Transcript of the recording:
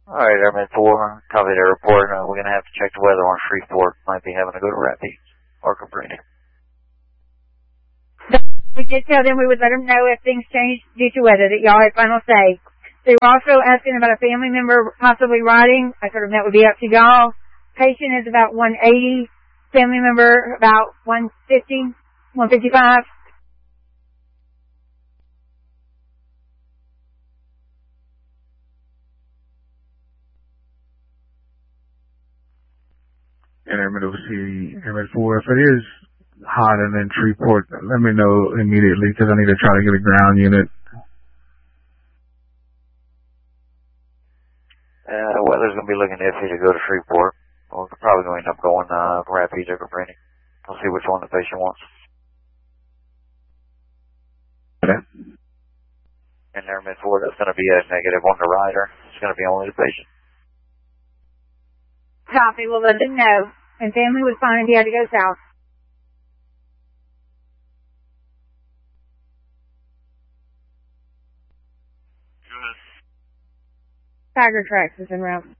Alright, Airman 4, copy the report. We're going to have to check the weather on Shreveport. Might be having to go to Rapides or Cabrini. We did tell them we would let them know if things changed due to weather, that y'all had final say. They were also asking about a family member possibly riding. I told them that would be up to y'all. Patient is about 180. Family member about 150, 155. Airman OC, Airman 4, if it is hot and in Shreveport, let me know immediately because I need to try to get a ground unit. The weather's going to be looking iffy to go to Shreveport. We're probably going to end up going Rapides or Cabrini. We'll see which one the patient wants. Okay. And Airman 4, that's going to be a negative on the rider. It's going to be only the patient. Copy, we'll let them know. And family was fine if he had to go south. Tiger Tracks is en route.